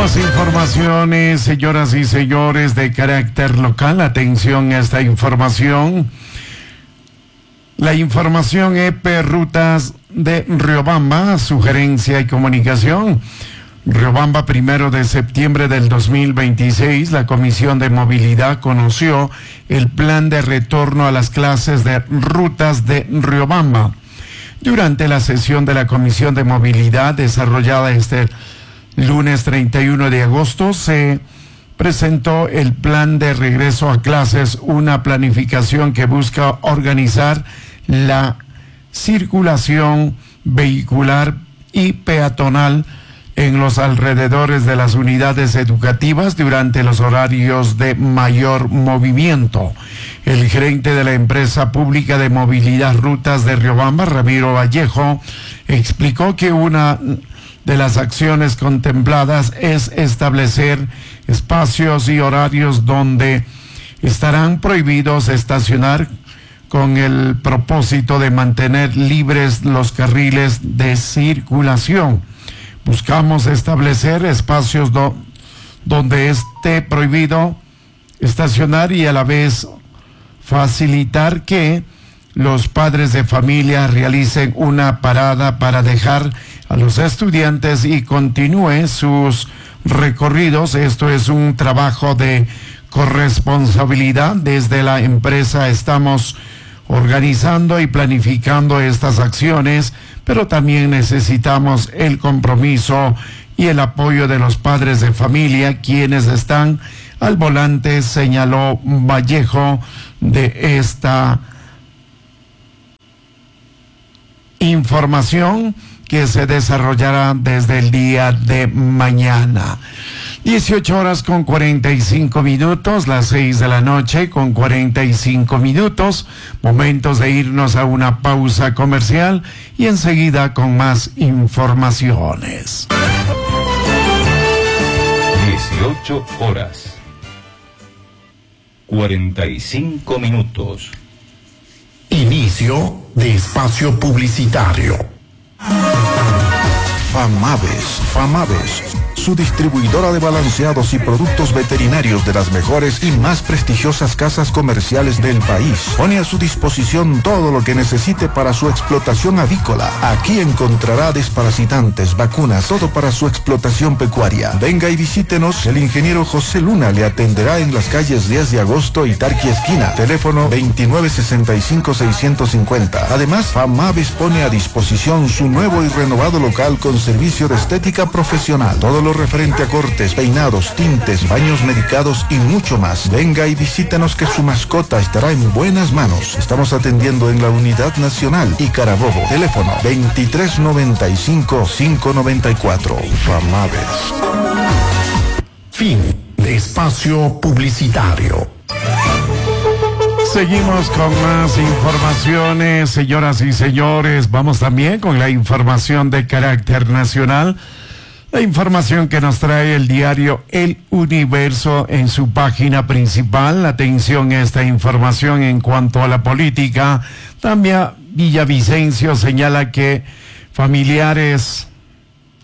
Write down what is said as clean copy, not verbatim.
Tenemos informaciones, señoras y señores, de carácter local. Atención a esta información. La información EP Rutas de Riobamba, sugerencia y comunicación. Riobamba, 1 de septiembre del 2026, la Comisión de Movilidad conoció el plan de retorno a las clases de Rutas de Riobamba. Durante la sesión de la Comisión de Movilidad desarrollada este lunes 31 de agosto, se presentó el plan de regreso a clases, una planificación que busca organizar la circulación vehicular y peatonal en los alrededores de las unidades educativas durante los horarios de mayor movimiento. El gerente de la empresa pública de movilidad Rutas de Riobamba, Ramiro Vallejo, explicó que una de las acciones contempladas es establecer espacios y horarios donde estarán prohibidos estacionar con el propósito de mantener libres los carriles de circulación. Buscamos establecer espacios donde esté prohibido estacionar y a la vez facilitar que los padres de familia realicen una parada para dejar a los estudiantes y continúe sus recorridos. Esto es un trabajo de corresponsabilidad. Desde la empresa estamos organizando y planificando estas acciones, pero también necesitamos el compromiso y el apoyo de los padres de familia, quienes están al volante, señaló Vallejo de esta información que se desarrollará desde el día de mañana. 18:45, las 6 de la noche con 45 minutos, momentos de irnos a una pausa comercial y enseguida con más informaciones. 18:45. Inicio de espacio publicitario. FAMAVES, su distribuidora de balanceados y productos veterinarios de las mejores y más prestigiosas casas comerciales del país. Pone a su disposición todo lo que necesite para su explotación avícola. Aquí encontrará desparasitantes, vacunas, todo para su explotación pecuaria. Venga y visítenos. El ingeniero José Luna le atenderá en las calles 10 de agosto y Tarqui esquina. Teléfono 2965-650. Además, FAMAVES pone a disposición su nuevo y renovado local con servicio de estética profesional. Todo lo referente a cortes, peinados, tintes, baños medicados y mucho más. Venga y visítanos que su mascota estará en buenas manos. Estamos atendiendo en la Unidad Nacional y Carabobo. Teléfono 2395-594. FAMAVES. Fin de espacio publicitario. Seguimos con más informaciones, señoras y señores. Vamos también con la información de carácter nacional. La información que nos trae el diario El Universo en su página principal. Atención a esta información en cuanto a la política. También Villavicencio señala que familiares